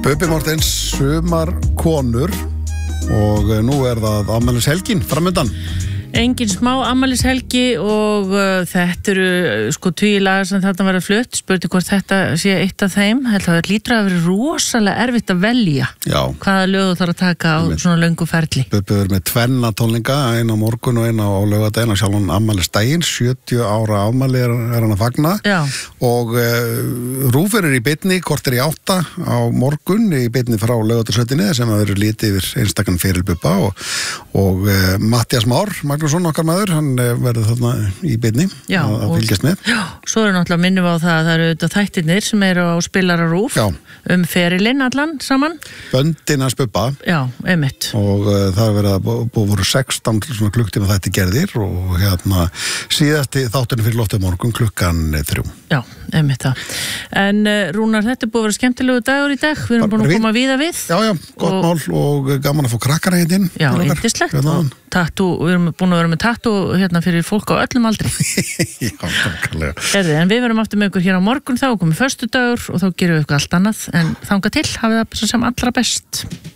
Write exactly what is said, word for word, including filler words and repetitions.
Bubbi Mortens, sumar konur og nú er það afmælishelgin framundan. Engin smá afmælishelgi og uh, þetta eru uh, sko tugi lagar sem þarna verða flutt. Spurði hvort þetta sé eitt af þeim. Það lítur að vera rosalega erfitt að velja. Já. Hvaða lög þú þarf að taka á Með, svona löngu ferli. Bubbi verður með tvenna tónleika, eina á morgun og eina á laugardaginn, og sjálf hann afmælisdaginn, sjötíu ára afmæli er, er hann að fagna. Já. Og uh, Rúfur er í beinni, korter í átta á morgun, í beinni frá laugardagsveitinni sem að verður litið yfir einstakann fyrir Bubba og, og uh, Matthías Már, Magnússon okkar maður, hann verður þarna í beinni já, að, að fylgjast með. Já, svo eru náttúrulega minnum á það að það eru auðvitað þættirnir sem eru á Spilararúf já. Um ferilinn allan saman. Böndin að Bubba. Já, einmitt. Og uh, það verður að búið voru sextán svona klukktíma þætti gerðir og hérna síðasti þátturinn fyrir loftið morgun klukkan þrjú. Já, einmitt það. En uh, Rúnar, þetta er búið að vera skemmtilegu dagur í dag. Við erum búin að koma víða við. Já, já, gott og, mál og gaman að fá krakkara hérna inn. Já, yndislegt. Tattoo, við erum búin að vera með tattoo hérna fyrir fólk á öllum aldri. Já, takkarlega. Erði, en við verum aftur með ykkur hér á morgun þá, komið föstudagur og þá gerum við ykkur allt annað, en þangað til hafið það sem allra best.